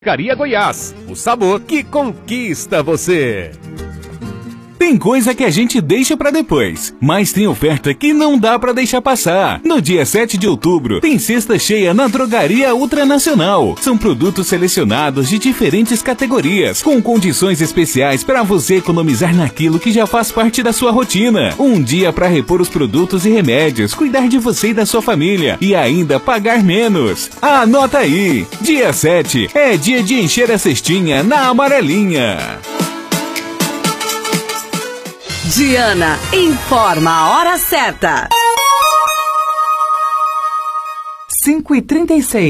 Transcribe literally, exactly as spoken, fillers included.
Drogaria Goiás, o sabor que conquista você. Tem coisa que a gente deixa pra depois, mas tem oferta que não dá pra deixar passar. No dia sete de outubro, tem cesta cheia na Drogaria Ultranacional. São produtos selecionados de diferentes categorias, com condições especiais para você economizar naquilo que já faz parte da sua rotina. Um dia para repor os produtos e remédios, cuidar de você e da sua família e ainda pagar menos. Anota aí! Dia sete é dia de encher a cestinha na Amarelinha. Diana informa a hora certa. cinco e trinta e seis.